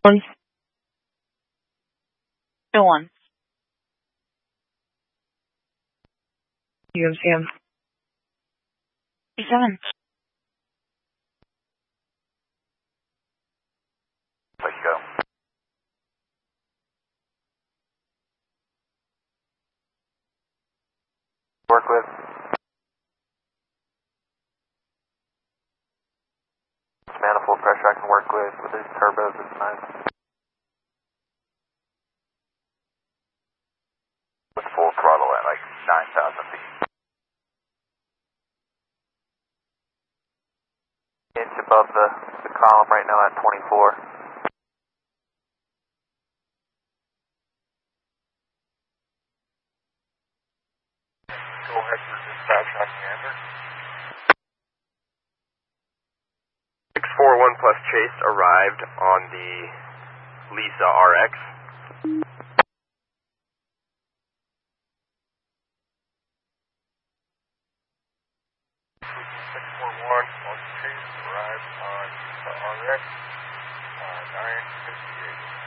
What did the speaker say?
1. 2-1. UMCM. 7. Let's go. Work with. Manifold pressure I can work with these turbos, it's nice. With full throttle at like 9,000 feet. Inch above the column right now at 24. Go ahead for dispatch on Commander. 641 plus Chase arrived on the Lisa RX. 641 plus Chase arrived on Lisa RX, 958.